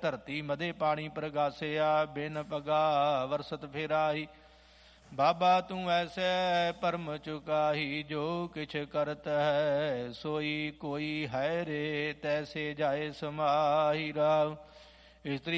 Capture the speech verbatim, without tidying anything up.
ਧਰਤੀ ਮਦੇ ਪਾਣੀ ਪ੍ਰਗਾਸਿਆ, ਬਿਨ ਪਗਾ ਵਰਸਤ ਫੇਰਾਹੀ। ਬਾਬਾ ਤੂੰ ਐਸੈ ਪਰਮ ਚੁਕਾਹੀ, ਜੋ ਕਿਛ ਕਰਤ ਹੈ ਸੋਈ ਕੋਈ ਹੈ ਰੇ, ਤੈਸੇ ਜਾਏ ਸਮਾਹੀ। ਰਾਮ ਇਸਤਰੀ